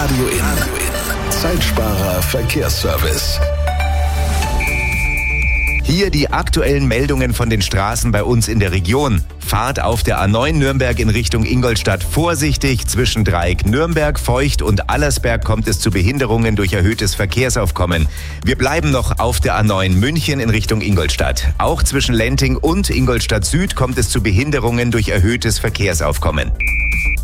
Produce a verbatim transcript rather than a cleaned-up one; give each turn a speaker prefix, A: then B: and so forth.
A: Radio In. Zeitsparer Verkehrsservice.
B: Hier die aktuellen Meldungen von den Straßen bei uns in der Region. Fahrt auf der A neun Nürnberg in Richtung Ingolstadt vorsichtig. Zwischen Dreieck Nürnberg, Feucht und Allersberg kommt es zu Behinderungen durch erhöhtes Verkehrsaufkommen. Wir bleiben noch auf der A neun München in Richtung Ingolstadt. Auch zwischen Lenting und Ingolstadt Süd kommt es zu Behinderungen durch erhöhtes Verkehrsaufkommen.